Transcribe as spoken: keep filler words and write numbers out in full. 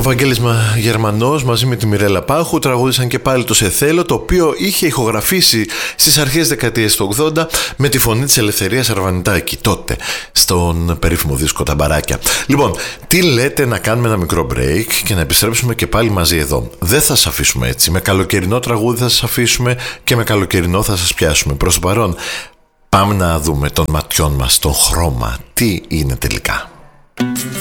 Βαγγέλης Γερμανός μαζί με τη Μιρέλα Πάχου τραγούδισαν και πάλι το «Σε θέλω», το οποίο είχε ηχογραφήσει στις αρχές δεκαετίες του ογδόντα με τη φωνή της Ελευθερίας Αρβανιτάκη, τότε στον περίφημο δίσκο «Τα Μπαράκια». Λοιπόν, τι λέτε να κάνουμε ένα μικρό break και να επιστρέψουμε και πάλι μαζί εδώ? Δεν θα σας αφήσουμε έτσι. Με καλοκαιρινό τραγούδι θα σας αφήσουμε και με καλοκαιρινό θα σας πιάσουμε. Προς το παρόν, πάμε να δούμε των ματιών μας, τον χρώμα, τι είναι τελικά.